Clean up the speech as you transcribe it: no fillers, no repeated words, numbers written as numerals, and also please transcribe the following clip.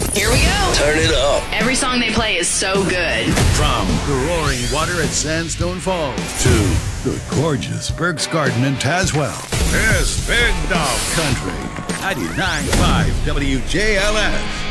Here we go. Turn it up. Every song they play is so good. From the roaring water at Sandstone Falls to the gorgeous Burke's Garden in Tazewell, it's Big Dog Country. 99.5 WJLS.